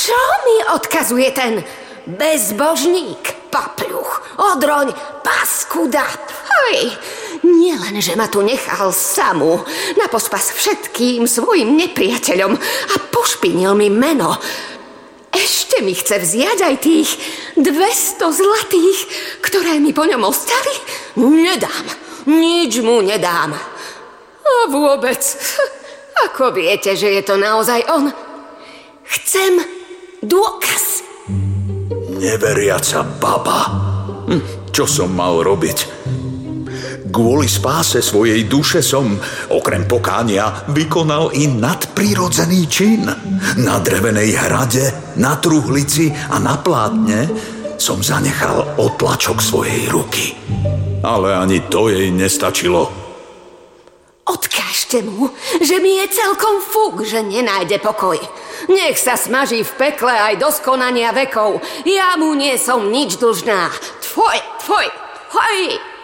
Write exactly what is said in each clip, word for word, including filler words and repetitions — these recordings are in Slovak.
Čo mi odkazuje ten bezbožník, papľuch, odroň, paskuda? Hej, nielen, že ma tu nechal samú na pospas všetkým svojim nepriateľom a pošpinil mi meno, ešte mi chce vziať aj tých dvesto zlatých, ktoré mi po ňom ostali? Nedám, nič mu nedám. A vôbec, ako viete, že je to naozaj on? Chcem dôkaz. Neveriaca baba. Hm, čo som mal robiť? Kvôli spáse svojej duše som, okrem pokánia, vykonal i nadprirodzený čin. Na drevenej hrade, na truhlici a na plátne som zanechal otlačok svojej ruky. Ale ani to jej nestačilo. Odkážte mu, že mi je celkom fúk, že nenájde pokoj. Nech sa smaží v pekle aj do skonania vekov. Ja mu nie som nič dlžná. Tvoj, tvoj, hoj!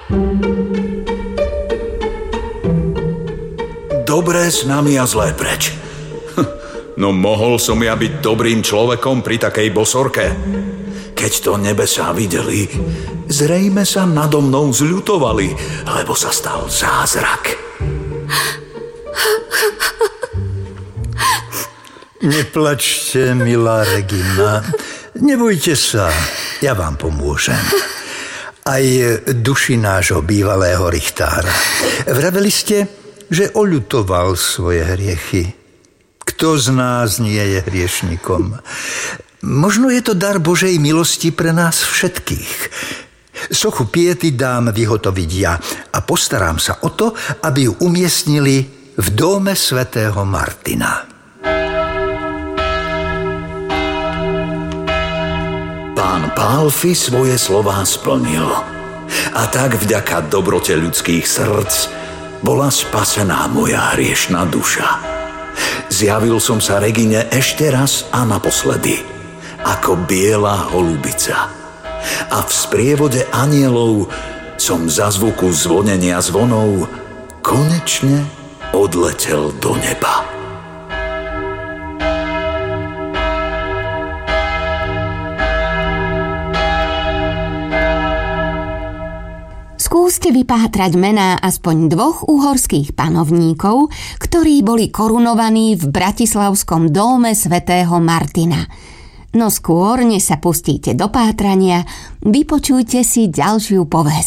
Dobré s nami a zlé preč. No mohol som ja byť dobrým človekom pri takej bosorke. Keď to nebesá videli, zrejme sa nado mnou zľutovali, lebo sa stal zázrak. Neplačte, milá Regina. Nebojte sa, ja vám pomôžem. Aj duši nášho bývalého richtára. Vraveli ste, že oľutoval svoje hriechy. Kto z nás nie je hriešnikom? Možno je to dar Božej milosti pre nás všetkých. Sochu Piety dám vyhotoviť ja a postaram sa o to, aby ju umiestnili v dome svätého Martina. Pán Pálfi svoje slová splnil. A tak vďaka dobrote ľudských srdc bola spasená moja hriešna duša. Zjavil som sa Regine ešte raz a naposledy, ako biela holubica. A v sprievode anielov som za zvuku zvonenia zvonov konečne odletel do neba. Skúste vypátrať mená aspoň dvoch uhorských panovníkov, ktorí boli korunovaní v bratislavskom dóme svätého Martina. No skôr, než sa pustíte do pátrania, vypočujte si ďalšiu povesť.